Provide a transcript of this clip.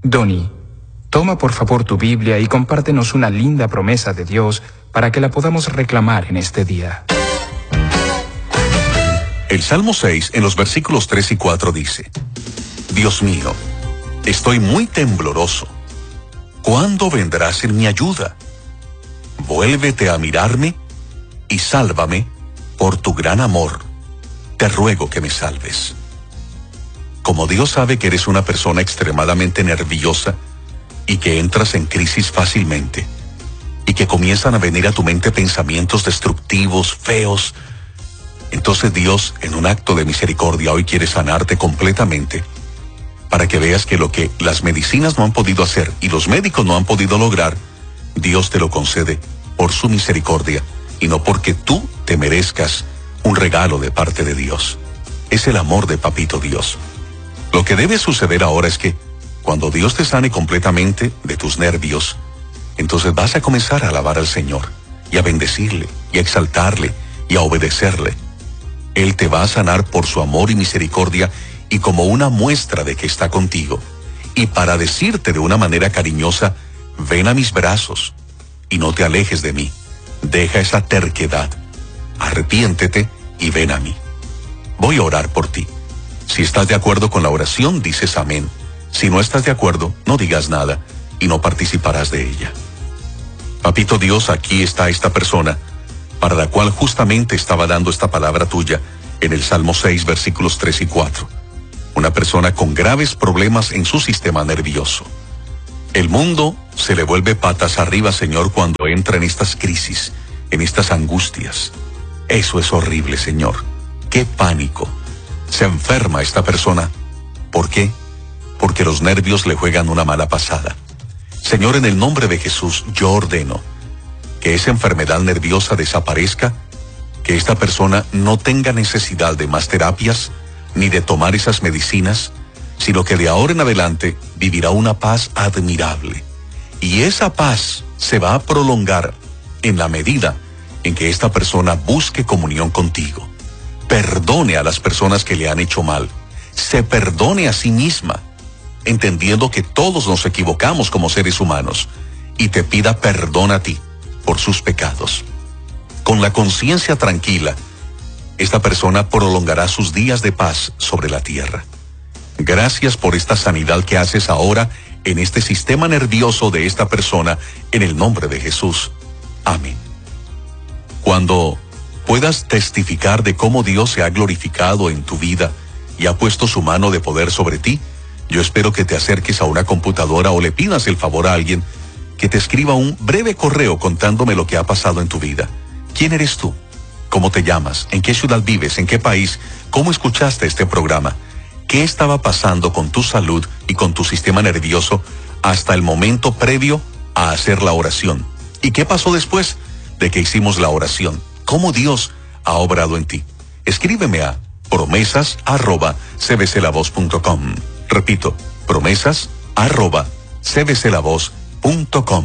Donny, toma por favor tu Biblia y compártenos una linda promesa de Dios para que la podamos reclamar en este día. El Salmo 6, en los versículos 3 y 4 dice: Dios mío, estoy muy tembloroso. ¿Cuándo vendrás en mi ayuda? Vuélvete a mirarme y sálvame por tu gran amor. Te ruego que me salves. Como Dios sabe que eres una persona extremadamente nerviosa y que entras en crisis fácilmente y que comienzan a venir a tu mente pensamientos destructivos, feos, entonces Dios, en un acto de misericordia, hoy quiere sanarte completamente para que veas que lo que las medicinas no han podido hacer y los médicos no han podido lograr, Dios te lo concede por su misericordia y no porque tú te merezcas un regalo de parte de Dios. Es el amor de Papito Dios. Lo que debe suceder ahora es que cuando Dios te sane completamente de tus nervios, entonces vas a comenzar a alabar al Señor y a bendecirle y a exaltarle y a obedecerle. Él te va a sanar por su amor y misericordia y como una muestra de que está contigo. Y para decirte de una manera cariñosa: ven a mis brazos y no te alejes de mí. Deja esa terquedad. Arrepiéntete y ven a mí. Voy a orar por ti. Si estás de acuerdo con la oración, dices amén. Si no estás de acuerdo, no digas nada y no participarás de ella. Papito Dios, aquí está esta persona para la cual justamente estaba dando esta palabra tuya en el Salmo 6, versículos 3 y 4. Una persona con graves problemas en su sistema nervioso. El mundo se le vuelve patas arriba, Señor, cuando entra en estas crisis, en estas angustias. Eso es horrible, Señor. ¡Qué pánico! Se enferma esta persona. ¿Por qué? Porque los nervios le juegan una mala pasada. Señor, en el nombre de Jesús, yo ordeno que esa enfermedad nerviosa desaparezca, que esta persona no tenga necesidad de más terapias, ni de tomar esas medicinas, sino que de ahora en adelante vivirá una paz admirable. Y esa paz se va a prolongar en la medida en que esta persona busque comunión contigo. Perdone a las personas que le han hecho mal, se perdone a sí misma, entendiendo que todos nos equivocamos como seres humanos, y te pida perdón a ti por sus pecados. Con la conciencia tranquila, esta persona prolongará sus días de paz sobre la tierra. Gracias por esta sanidad que haces ahora en este sistema nervioso de esta persona, en el nombre de Jesús. Amén. Cuando puedas testificar de cómo Dios se ha glorificado en tu vida y ha puesto su mano de poder sobre ti, yo espero que te acerques a una computadora o le pidas el favor a alguien que te escriba un breve correo contándome lo que ha pasado en tu vida. ¿Quién eres tú? ¿Cómo te llamas? ¿En qué ciudad vives? ¿En qué país? ¿Cómo escuchaste este programa? ¿Qué estaba pasando con tu salud y con tu sistema nervioso hasta el momento previo a hacer la oración? ¿Y qué pasó después de que hicimos la oración? ¿Cómo Dios ha obrado en ti? Escríbeme a promesas@cbclavoz.com. Repito, promesas@cbclavoz.com.